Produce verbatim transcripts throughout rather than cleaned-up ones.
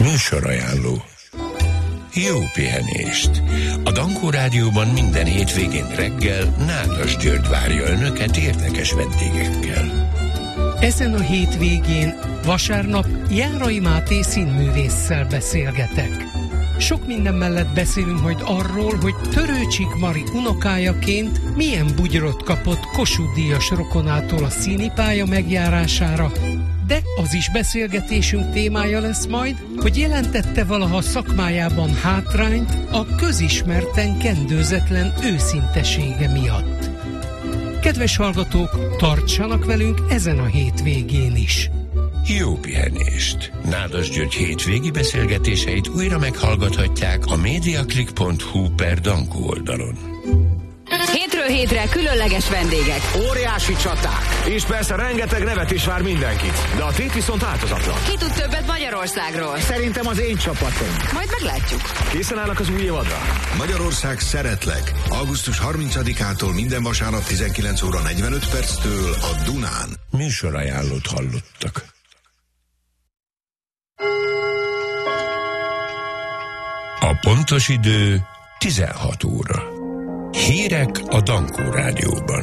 Műsorajánló. Jó pihenést! A Dankó Rádióban minden hétvégén reggel Nádas György várja önöket érdekes vendégekkel. Ezen a hétvégén vasárnap Járai Máté színművésszel beszélgetek. Sok minden mellett beszélünk majd arról, hogy Törőcsik Mari unokájaként milyen bugyrot kapott Kossuth-díjas rokonától a színipálya megjárására, de az is beszélgetésünk témája lesz majd, hogy jelentette valaha szakmájában hátrányt a közismerten kendőzetlen őszintesége miatt. Kedves hallgatók, tartsanak velünk ezen a hétvégén is! Jó pihenést! Nádas György hétvégi beszélgetéseit újra meghallgathatják a mediaclick pont hu per Dankó oldalon. Hétről hétre különleges vendégek. Óriási csaták. És persze rengeteg nevet is vár mindenkit. De a tét viszont változatlan. Ki tud többet Magyarországról? Szerintem az én csapatom. Majd meglátjuk. Készen állnak az új évadra? Magyarország szeretlek. augusztus harmincadikától minden vasárnap tizenkilenc óra negyvenöt perctől a Dunán. Műsorajánlót hallottak. A pontos idő tizenhat óra. Hírek a Dankó Rádióban.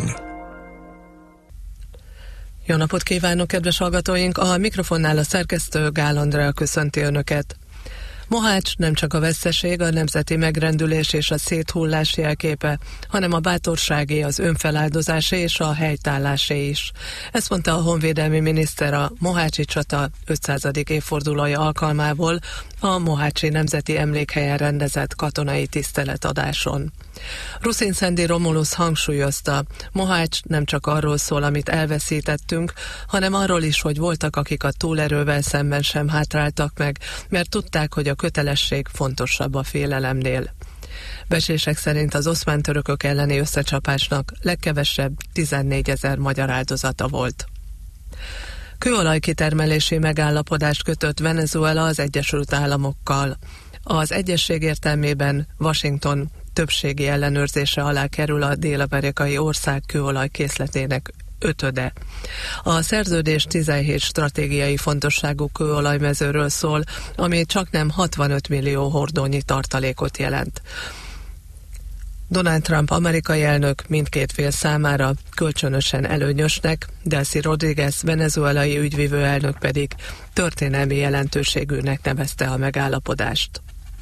Jó napot kívánok, kedves hallgatóink! A mikrofonnál a szerkesztő Gál Andrea köszönti Önöket. Mohács nem csak a veszteség, a nemzeti megrendülés és a széthullás jelképe, hanem a bátorságé, az önfeláldozásé és a helytállásé is. Ezt mondta a honvédelmi miniszter a Mohácsi csata ötszázadik évfordulója alkalmából a Mohácsi Nemzeti Emlékhelyen rendezett katonai tiszteletadáson. Ruszin-Szendi Romulus hangsúlyozta, Mohács nem csak arról szól, amit elveszítettünk, hanem arról is, hogy voltak, akik a túlerővel szemben sem hátráltak meg, mert tudták, hogy a kötelesség fontosabb a félelemnél. Becslések szerint az oszmán törökök elleni összecsapásnak legkevesebb tizennégyezer magyar áldozata volt. Kőolaj-kitermelési megállapodást kötött Venezuela az Egyesült Államokkal. Az egyesség értelmében Washington többségi ellenőrzése alá kerül a dél-amerikai ország kőolaj készletének ötöde. A szerződés tizenhét stratégiai fontosságú kőolajmezőről szól, ami csaknem hatvanöt millió hordónyi tartalékot jelent. Donald Trump amerikai elnök mindkét fél számára kölcsönösen előnyösnek, Delcy Rodriguez venezuelai ügyvivő elnök pedig történelmi jelentőségűnek nevezte a megállapodást.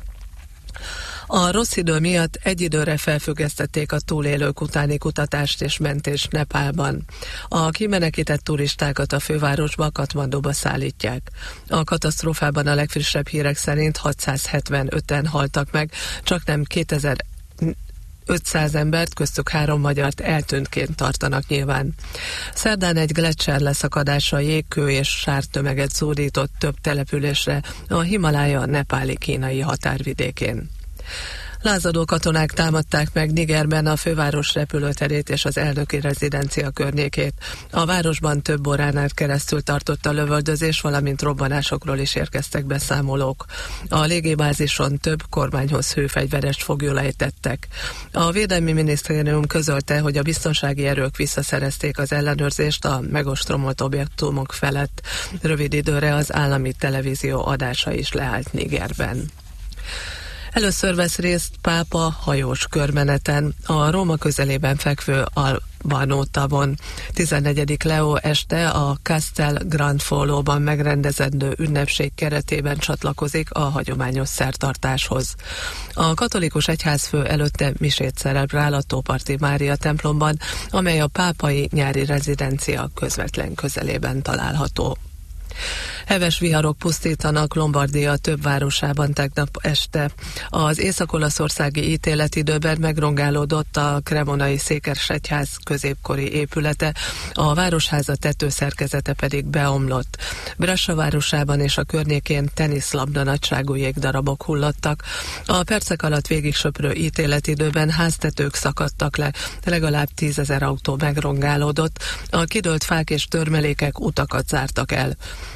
A rossz idő miatt egy időre felfüggesztették a túlélők utáni kutatást és mentést Nepálban. A kimenekített turistákat a fővárosba, Katmandóba szállítják. A katasztrófában a legfrissebb hírek szerint hatszázhetvenöten haltak meg, csaknem kétezer-ötszáz embert, köztük három magyart eltűntként tartanak nyilván. Szerdán egy gleccser leszakadása jégkő és sártömeget zúdított több településre a Himalája nepáli-kínai határvidékén. Lázadó katonák támadták meg Nigerben a főváros repülőterét és az elnöki rezidencia környékét. A városban több órán át keresztül tartott a lövöldözés, valamint robbanásokról is érkeztek beszámolók. A légibázison több kormányhoz hőfegyverest foglyulejtettek. A Védelmi Minisztérium közölte, hogy a biztonsági erők visszaszerezték az ellenőrzést a megostromolt objektumok felett. Rövid időre az állami televízió adása is leállt Nigerben. Először vesz részt pápa hajós körmeneten a Róma közelében fekvő Albano tavon. tizennegyedik Leo este a Castel Grandfolóban megrendezendő ünnepség keretében csatlakozik a hagyományos szertartáshoz. A katolikus egyházfő előtte misét celebrál a Tóparti Mária templomban, amely a pápai nyári rezidencia közvetlen közelében található. Heves viharok pusztítanak Lombardia több városában tegnap este. Az észak-olaszországi ítéletidőben megrongálódott a Cremonai székesegyház középkori épülete, a városháza tetőszerkezete pedig beomlott. Brescia városában és a környékén teniszlabda nagyságú jégdarabok hullottak. A percek alatt végig söprő ítéletidőben háztetők szakadtak le, legalább tízezer autó megrongálódott, a kidőlt fák és törmelékek utakat zártak el.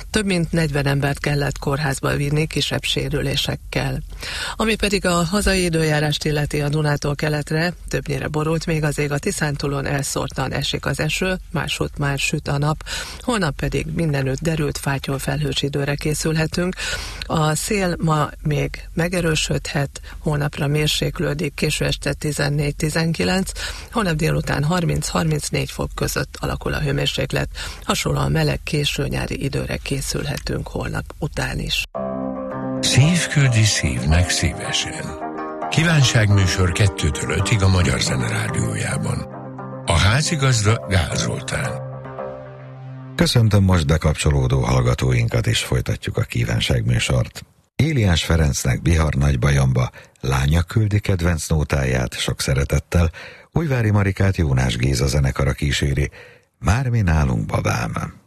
Több mint negyven embert kellett kórházba vinni kisebb sérülésekkel. Ami pedig a hazai időjárást illeti, a Dunától keletre, többnyire borult még az ég, a Tiszántúlon elszórtan esik az eső, máshogy már süt a nap, holnap pedig mindenütt derült fátyol felhős időre készülhetünk. A szél ma még megerősödhet, holnapra mérséklődik, késő este tizennégy-tizenkilenc, holnap délután harminc-harmincnégy fok között alakul a hőmérséklet, hasonlóan meleg késő nyári időre készülhetünk holnap után is. Szív küldi szívnek szívesen. Kívánságműsor kettőtől ötig a Magyar Zene Rádiójában. A házigazda Gál Zoltán. Köszöntöm most bekapcsolódó hallgatóinkat, és folytatjuk a kívánságműsort. Éliás Ferencnek Bihar Nagybajomba lánya küldi kedvenc nótáját sok szeretettel, Újvári Marikát Jónás Géza zenekara kíséri, Már mi nálunk babám.